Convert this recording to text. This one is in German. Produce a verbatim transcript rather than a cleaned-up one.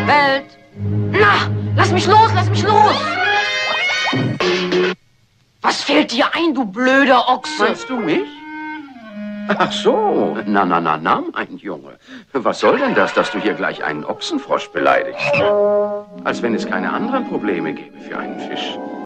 Welt. Na, lass mich los, lass mich los! Was fällt dir ein, du blöder Ochse? Meinst du mich? Ach so, na, na, na, na, mein Junge. Was soll denn das, dass du hier gleich einen Ochsenfrosch beleidigst? Als wenn es keine anderen Probleme gäbe für einen Fisch.